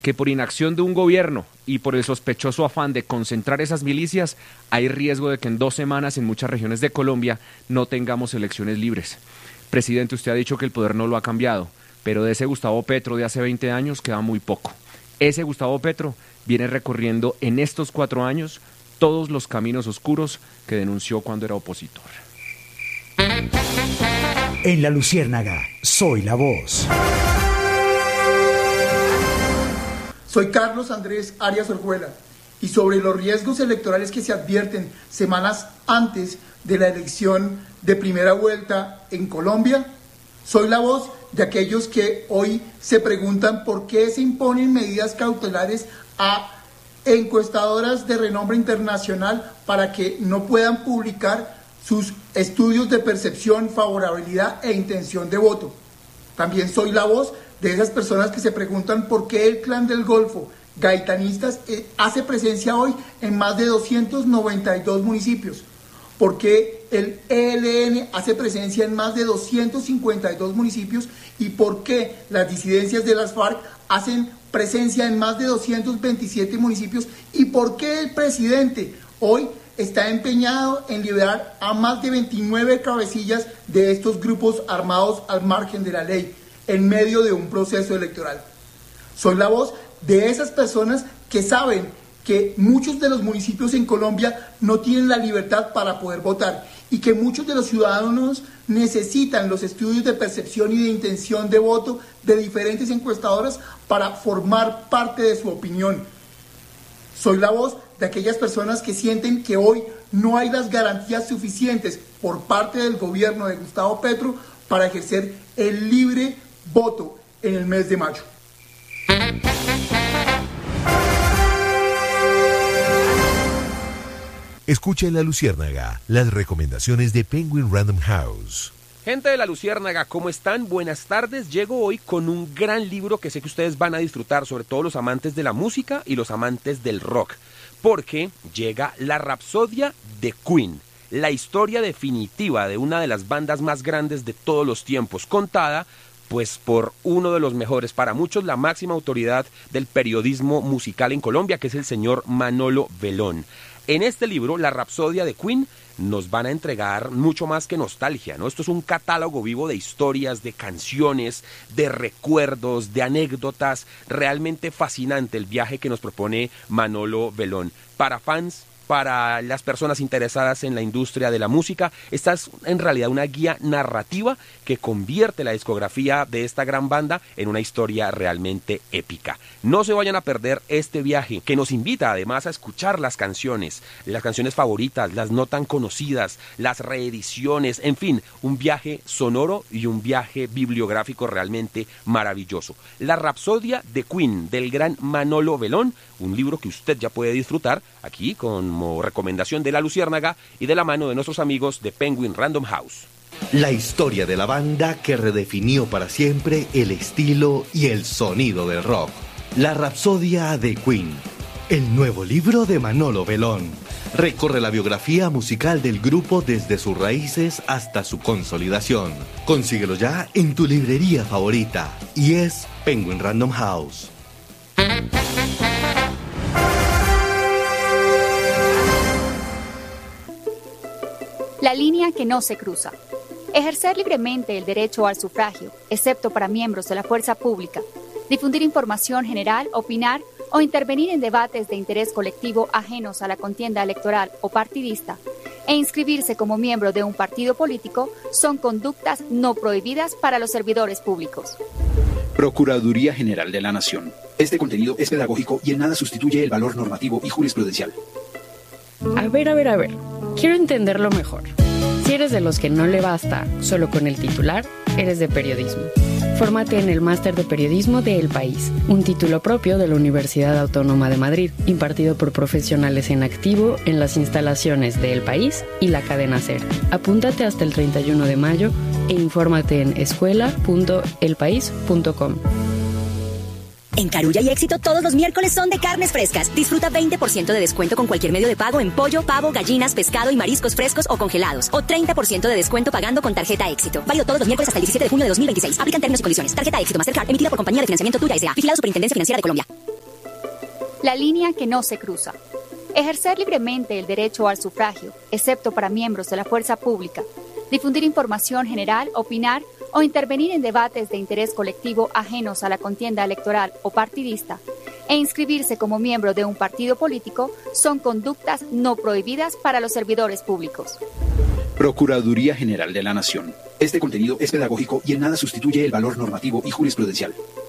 que por inacción de un gobierno y por el sospechoso afán de concentrar esas milicias, hay riesgo de que en 2 semanas en muchas regiones de Colombia no tengamos elecciones libres. Presidente, usted ha dicho que el poder no lo ha cambiado, pero de ese Gustavo Petro de hace 20 años queda muy poco. Ese Gustavo Petro viene recorriendo en estos 4 años todos los caminos oscuros que denunció cuando era opositor. En La Luciérnaga, soy la voz. Soy Carlos Andrés Arias Orjuela y sobre los riesgos electorales que se advierten semanas antes de la elección de primera vuelta en Colombia, soy la voz de aquellos que hoy se preguntan por qué se imponen medidas cautelares a encuestadoras de renombre internacional para que no puedan publicar sus estudios de percepción, favorabilidad e intención de voto. También soy la voz de esas personas que se preguntan por qué el Clan del Golfo, gaitanistas, hace presencia hoy en más de 292 municipios. ¿Por qué el ELN hace presencia en más de 252 municipios? ¿Y por qué las disidencias de las FARC hacen presencia en más de 227 municipios? ¿Y por qué el presidente hoy está empeñado en liberar a más de 29 cabecillas de estos grupos armados al margen de la ley, en medio de un proceso electoral? Soy la voz de esas personas que saben que muchos de los municipios en Colombia no tienen la libertad para poder votar y que muchos de los ciudadanos necesitan los estudios de percepción y de intención de voto de diferentes encuestadoras para formar parte de su opinión. Soy la voz de aquellas personas que sienten que hoy no hay las garantías suficientes por parte del gobierno de Gustavo Petro para ejercer el libre voto en el mes de mayo. Escucha en La Luciérnaga las recomendaciones de Penguin Random House. Gente de La Luciérnaga, ¿cómo están? Buenas tardes. Llego hoy con un gran libro que sé que ustedes van a disfrutar, sobre todo los amantes de la música y los amantes del rock, porque llega La Rapsodia de Queen, la historia definitiva de una de las bandas más grandes de todos los tiempos, contada pues por uno de los mejores, para muchos la máxima autoridad del periodismo musical en Colombia, que es el señor Manolo Velón. En este libro, La Rapsodia de Queen, nos van a entregar mucho más que nostalgia, ¿no? Esto es un catálogo vivo de historias, de canciones, de recuerdos, de anécdotas. Realmente fascinante el viaje que nos propone Manolo Velón. Para fans, para las personas interesadas en la industria de la música, esta es en realidad una guía narrativa que convierte la discografía de esta gran banda en una historia realmente épica. No se vayan a perder este viaje, que nos invita además a escuchar las canciones favoritas, las no tan conocidas, las reediciones, en fin, un viaje sonoro y un viaje bibliográfico realmente maravilloso. La Rapsodia de Queen, del gran Manolo Velón, un libro que usted ya puede disfrutar aquí como recomendación de La Luciérnaga y de la mano de nuestros amigos de Penguin Random House. La historia de la banda que redefinió para siempre el estilo y el sonido del rock. La Rapsodia de Queen, el nuevo libro de Manolo Velón. Recorre la biografía musical del grupo desde sus raíces hasta su consolidación. Consíguelo ya en tu librería favorita y es Penguin Random House. La línea que no se cruza. Ejercer libremente el derecho al sufragio, excepto para miembros de la fuerza pública. Difundir información general, opinar o intervenir en debates de interés colectivo ajenos a la contienda electoral o partidista. E inscribirse como miembro de un partido político son conductas no prohibidas para los servidores públicos. Procuraduría General de la Nación. Este contenido es pedagógico y en nada sustituye el valor normativo y jurisprudencial. A ver. Quiero entenderlo mejor. Si eres de los que no le basta solo con el titular, eres de periodismo. Fórmate en el Máster de Periodismo de El País, un título propio de la Universidad Autónoma de Madrid, impartido por profesionales en activo en las instalaciones de El País y la cadena SER. Apúntate hasta el 31 de mayo e infórmate en escuela.elpaís.com. En Carulla y Éxito todos los miércoles son de carnes frescas. Disfruta 20% de descuento con cualquier medio de pago en pollo, pavo, gallinas, pescado y mariscos frescos o congelados. O 30% de descuento pagando con tarjeta Éxito. Válido todos los miércoles hasta el 17 de junio de 2026. Aplican términos y condiciones. Tarjeta Éxito Mastercard emitida por Compañía de Financiamiento Tuya S.A. Vigilado Superintendencia Financiera de Colombia. La línea que no se cruza. Ejercer libremente el derecho al sufragio, excepto para miembros de la fuerza pública. Difundir información general, opinar o intervenir en debates de interés colectivo ajenos a la contienda electoral o partidista, e inscribirse como miembro de un partido político son conductas no prohibidas para los servidores públicos. Procuraduría General de la Nación. Este contenido es pedagógico y en nada sustituye el valor normativo y jurisprudencial.